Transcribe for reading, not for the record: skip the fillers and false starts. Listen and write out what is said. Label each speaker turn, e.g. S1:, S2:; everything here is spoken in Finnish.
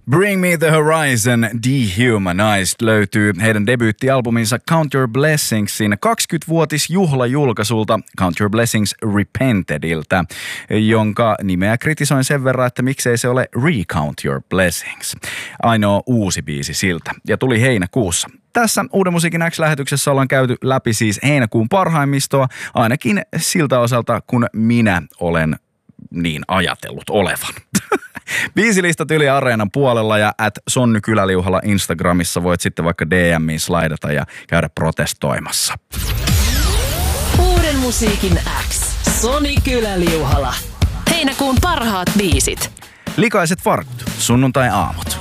S1: Bring Me the Horizon Dehumanized löytyy heidän debyyttialbuminsa Count Your Blessingsin 20-vuotisjuhlajulkaisulta Count Your Blessings Repentediltä, jonka nimeä kritisoin sen verran, että miksei se ole Recount Your Blessings. Ainoa uusi biisi siltä ja tuli heinäkuussa. Tässä Uuden musiikin X-lähetyksessä ollaan käyty läpi siis heinäkuun parhaimmistoa, ainakin siltä osalta, kun minä olen niin ajatellut olevan. Biisilistat Yle Areenan puolella ja @sonnykyläliuhalla Instagramissa voit sitten vaikka DM:iin slaidata ja käydä protestoimassa.
S2: Uuden musiikin X. Sony Kyläliuhala. Heinäkuun parhaat biisit.
S1: Likaiset farkut, sunnuntai-aamut.